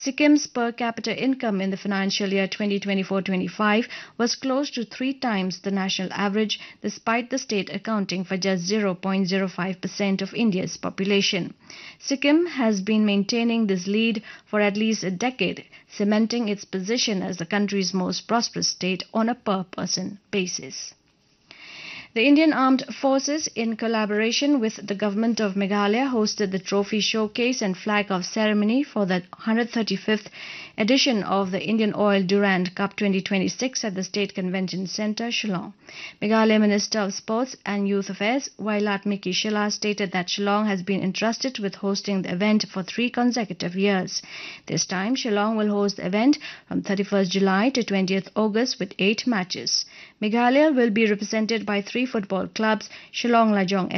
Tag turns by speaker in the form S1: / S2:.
S1: Sikkim's per capita income in the financial year 2024-25 was close to three times the national average, despite the state accounting for just 0.05% of India's population. Sikkim has been maintaining this lead for at least a decade, cementing its position as the country's most prosperous state on a per person basis. The Indian Armed Forces, in collaboration with the Government of Meghalaya, hosted the trophy showcase and flag-off ceremony for the 135th edition of the Indian Oil Durand Cup 2026 at the State Convention Centre, Shillong. Meghalaya Minister of Sports and Youth Affairs, Wailat Miki Shila, stated that Shillong has been entrusted with hosting the event for 3 consecutive years. This time, Shillong will host the event from 31st July to 20th August with 8 matches. Meghalaya will be represented by 3 football clubs: Shillong Lajong